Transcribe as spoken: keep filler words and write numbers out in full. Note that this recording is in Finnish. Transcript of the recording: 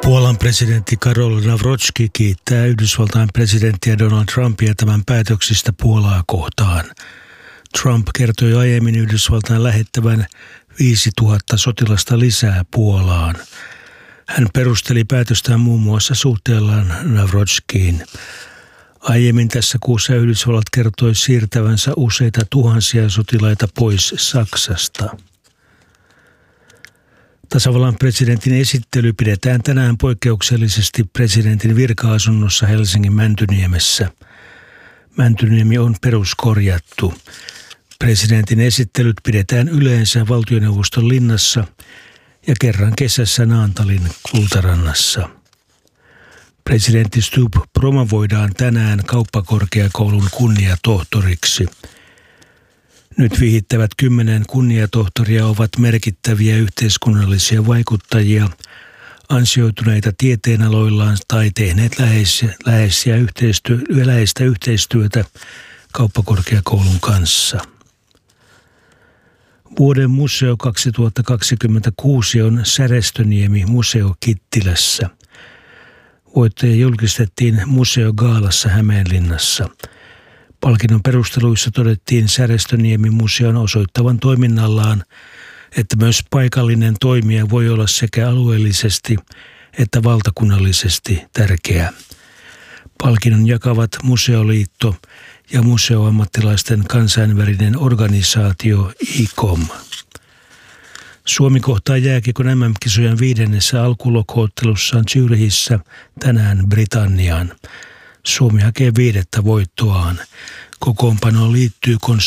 Puolan presidentti Karol Nawrocki kiittää Yhdysvaltain presidenttiä Donald Trumpia tämän päätöksistä Puolaa kohtaan. Trump kertoi aiemmin Yhdysvaltain lähettävän viisituhatta sotilasta lisää Puolaan. Hän perusteli päätöstään muun muassa suhteellaan Nawrockiin. Aiemmin tässä kuussa Yhdysvallat kertoi siirtävänsä useita tuhansia sotilaita pois Saksasta. Tasavallan presidentin esittely pidetään tänään poikkeuksellisesti presidentin virka-asunnossa Helsingin Mäntyniemessä. Mäntyniemi on peruskorjattu. Presidentin esittelyt pidetään yleensä valtioneuvoston linnassa ja kerran kesässä Naantalin Kultarannassa. Presidentti Stubb promovoidaan tänään kauppakorkeakoulun kunniatohtoriksi. Nyt vihittävät kymmenen kunniatohtoria ovat merkittäviä yhteiskunnallisia vaikuttajia, ansioituneita tieteenaloillaan tai tehneet läheisiä, läheisiä yhteistyö, läheistä yhteistyötä kauppakorkeakoulun kanssa. Vuoden museo kaksituhattakaksikymmentäkuusi on Särestöniemi museo Kittilässä. Voittaja julkistettiin museogaalassa Hämeenlinnassa. Palkinnon perusteluissa todettiin Särestöniemen museon osoittavan toiminnallaan, että myös paikallinen toimija voi olla sekä alueellisesti että valtakunnallisesti tärkeä. Palkinnon jakavat Museoliitto ja museoammattilaisten kansainvälinen organisaatio I C O M. Suomi kohtaa jääkiekon M M-kisojen viidennessä alkulokkoottelussaan Zürichissä tänään Britanniaan. Suomi hakee viidettä voittoaan. Kokoonpanoon liittyy